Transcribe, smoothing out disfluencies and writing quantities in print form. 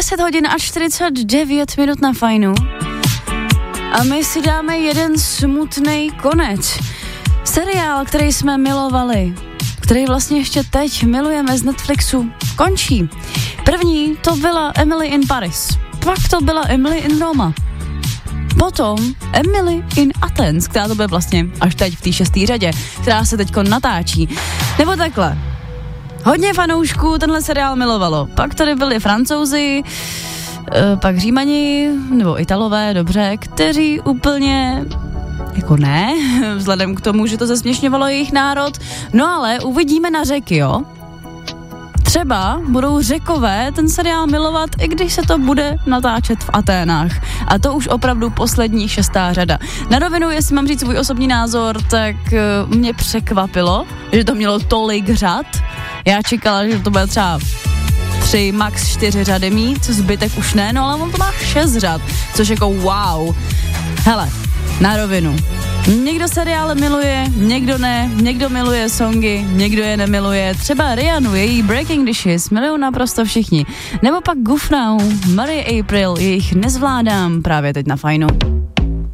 10 hodin a 49 minut na Fajnu. A my si dáme jeden smutný konec. Seriál, který jsme milovali, který vlastně ještě teď milujeme z Netflixu, končí. První to byla Emily in Paris, pak to byla Emily in Roma. Potom Emily in Athens, která to bude vlastně až teď v té 6. řadě, která se teďko natáčí. Nebo takhle. Hodně fanoušků tenhle seriál milovalo. Pak tady byli Francouzi, pak Římani, nebo Italové, dobře, kteří úplně jako ne, vzhledem k tomu, že to zesměšňovalo jejich národ. No ale uvidíme na Řeky, jo? Třeba budou Řekové ten seriál milovat, i když se to bude natáčet v Aténách. A to už opravdu poslední 6. řada. Na rovinu, jestli mám říct svůj osobní názor, tak mě překvapilo, že to mělo tolik řad. Já čekala, že to bude třeba 3, max 4 řady mít, zbytek už ne, no ale on to má 6 řad, což jako wow. Hele, na rovinu. Někdo seriály miluje, někdo ne, někdo miluje songy, někdo je nemiluje. Třeba Rihannu, její Breaking Dishes milují naprosto všichni. Nebo pak Goof Now, Marie April, jejich Nezvládám právě teď na Fajnu.